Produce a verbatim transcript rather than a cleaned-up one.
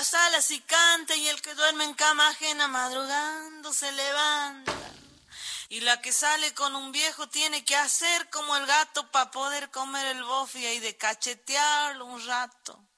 las salas y canta, y el que duerme en cama ajena madrugando se levanta. Y la que sale con un viejo tiene que hacer como el gato para poder comer el bofe y de cachetearlo un rato.